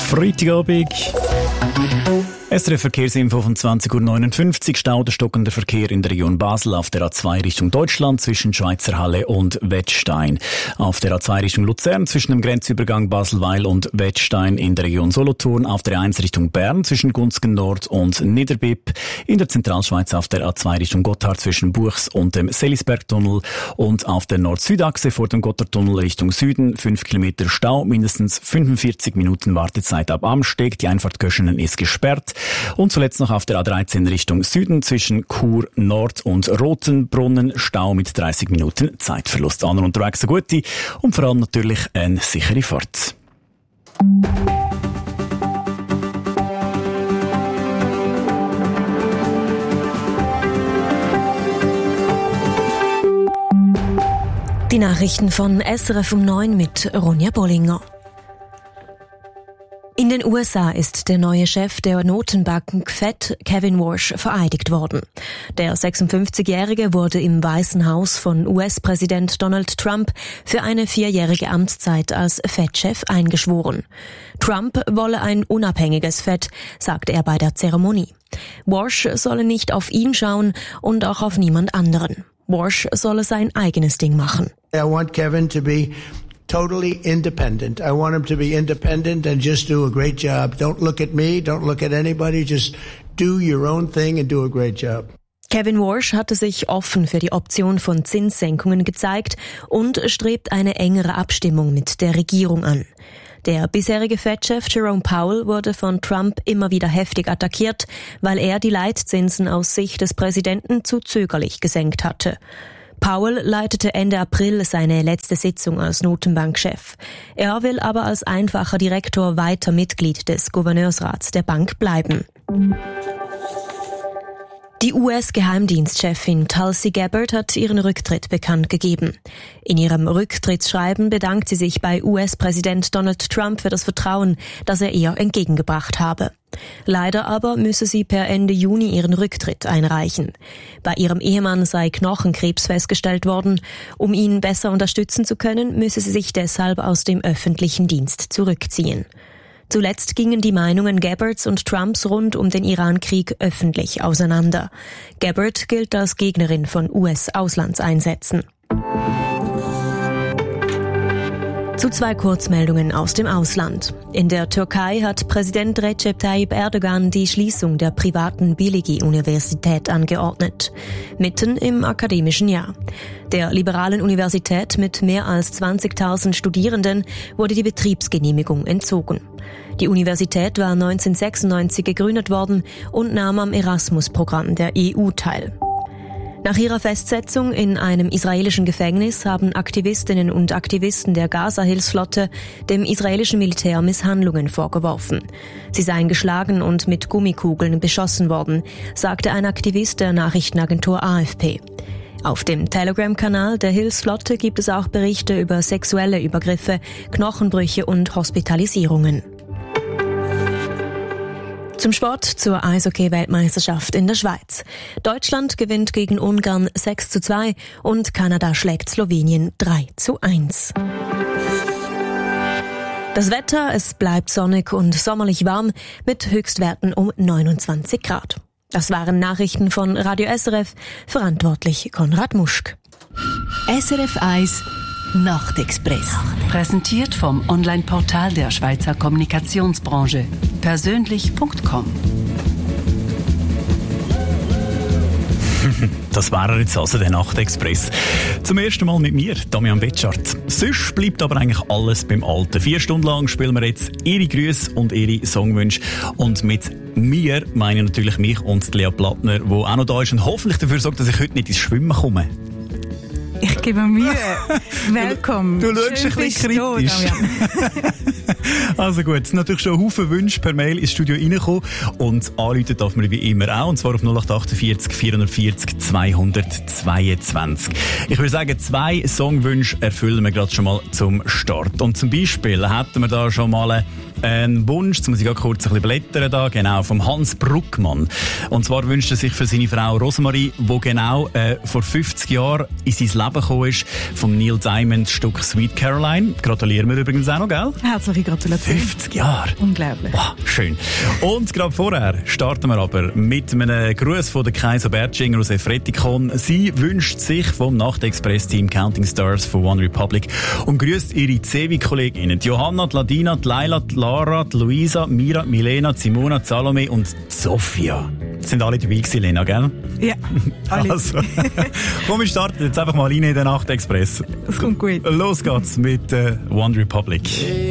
Freitagabend. SRF Verkehrsinfo von 20.59 Uhr. Stau oder stockender Verkehr in der Region Basel auf der A2 Richtung Deutschland zwischen Schweizer Halle und Wettstein. Auf der A2 Richtung Luzern zwischen dem Grenzübergang Baselweill und Wettstein in der Region Solothurn. Auf der A1 Richtung Bern zwischen Gunzgen Nord und Niederbipp. In der Zentralschweiz auf der A2 Richtung Gotthard zwischen Buchs und dem Selisbergtunnel. Und auf der Nord-Süd-Achse vor dem Gotthardtunnel Richtung Süden 5 Kilometer Stau, mindestens 45 Minuten Wartezeit ab Amsteg. Die Einfahrt Köschenen ist gesperrt. Und zuletzt noch auf der A13 Richtung Süden zwischen Chur Nord und Rotenbrunnen Stau mit 30 Minuten Zeitverlust. An und unterwegs eine gute und vor allem natürlich eine sichere Fahrt. Die Nachrichten von SRF um 9 mit Ronja Bollinger. In den USA ist der neue Chef der Notenbank Fed, Kevin Warsh, vereidigt worden. Der 56-Jährige wurde im Weißen Haus von US-Präsident Donald Trump für eine 4-jährige Amtszeit als Fed-Chef eingeschworen. Trump wolle ein unabhängiges Fed, sagte er bei der Zeremonie. Warsh solle nicht auf ihn schauen und auch auf niemand anderen. Warsh solle sein eigenes Ding machen. I want Kevin to be totally independent. I want him to be independent and just do a great job. Don't look at me, don't look at anybody, just do your own thing and do a great job. Kevin Warsh hatte sich offen für die Option von Zinssenkungen gezeigt und strebt eine engere Abstimmung mit der Regierung an. Der bisherige Fed-Chef Jerome Powell wurde von Trump immer wieder heftig attackiert, weil er die Leitzinsen aus Sicht des Präsidenten zu zögerlich gesenkt hatte. Powell leitete Ende April seine letzte Sitzung als Notenbankchef. Er will aber als einfacher Direktor weiter Mitglied des Gouverneursrats der Bank bleiben. Die US-Geheimdienstchefin Tulsi Gabbard hat ihren Rücktritt bekannt gegeben. In ihrem Rücktrittsschreiben bedankt sie sich bei US-Präsident Donald Trump für das Vertrauen, das er ihr entgegengebracht habe. Leider aber müsse sie per Ende Juni ihren Rücktritt einreichen. Bei ihrem Ehemann sei Knochenkrebs festgestellt worden. Um ihn besser unterstützen zu können, müsse sie sich deshalb aus dem öffentlichen Dienst zurückziehen. Zuletzt gingen die Meinungen Gabbards und Trumps rund um den Iran-Krieg öffentlich auseinander. Gabbard gilt als Gegnerin von US-Auslandseinsätzen. Zu 2 Kurzmeldungen aus dem Ausland. In der Türkei hat Präsident Recep Tayyip Erdogan die Schließung der privaten Biligi-Universität angeordnet. Mitten im akademischen Jahr. Der liberalen Universität mit mehr als 20.000 Studierenden wurde die Betriebsgenehmigung entzogen. Die Universität war 1996 gegründet worden und nahm am Erasmus-Programm der EU teil. Nach ihrer Festsetzung in einem israelischen Gefängnis haben Aktivistinnen und Aktivisten der Gaza-Hilfsflotte dem israelischen Militär Misshandlungen vorgeworfen. Sie seien geschlagen und mit Gummikugeln beschossen worden, sagte ein Aktivist der Nachrichtenagentur AFP. Auf dem Telegram-Kanal der Hilfsflotte gibt es auch Berichte über sexuelle Übergriffe, Knochenbrüche und Hospitalisierungen. Zum Sport, zur Eishockey-Weltmeisterschaft in der Schweiz. Deutschland gewinnt gegen Ungarn 6:2 und Kanada schlägt Slowenien 3:1. Das Wetter, es bleibt sonnig und sommerlich warm mit Höchstwerten um 29 Grad. Das waren Nachrichten von Radio SRF, verantwortlich Konrad Muschk. SRF 1 Nachtexpress. Präsentiert vom Online-Portal der Schweizer Kommunikationsbranche. Persönlich.com. Das war jetzt also der Nachtexpress. Zum ersten Mal mit mir, Damian Betschart. Sonst bleibt aber eigentlich alles beim Alten. 4 Stunden lang spielen wir jetzt Ihre Grüße und Ihre Songwünsche. Und mit mir meine ich natürlich mich und Lea Plattner, die auch noch da ist und hoffentlich dafür sorgt, dass ich heute nicht ins Schwimmen komme. Ich gebe mir Mühe. Willkommen. Du schaust ein bisschen kritisch. Also gut, es sind natürlich schon Haufen Wünsche per Mail ins Studio reingekommen und anrufen darf man wie immer auch, und zwar auf 0848 440 222. Ich würde sagen, 2 Songwünsche erfüllen wir gerade schon mal zum Start. Und zum Beispiel hätten wir da schon mal einen Wunsch, jetzt muss ich gerade kurz ein bisschen blättern da, genau, vom Hans Bruckmann. Und zwar wünscht er sich für seine Frau Rosemarie, die genau vor 50 Jahren in sein Leben gekommen ist, vom Neil Diamond Stück Sweet Caroline. Gratulieren wir übrigens auch noch, gell? Herzliche Gratulation. Gratulation. 50 Jahre. Unglaublich. Wow, schön. Und gerade vorher starten wir aber mit einem Gruß von der Kaiser Bertschinger aus Efretikon. Sie wünscht sich vom Nachtexpress-Team Counting Stars von One Republic und grüßt ihre CEWI-Kolleginnen Johanna, Ladina, Laila, Lara, Luisa, Mira, Milena, Simona, Salome und Sophia. Sind alle dabei gewesen, Lena, gell? Ja, alle. Also, komm, wir starten jetzt einfach mal rein in den Nachtexpress. Das kommt gut. Los geht's mit One Republic.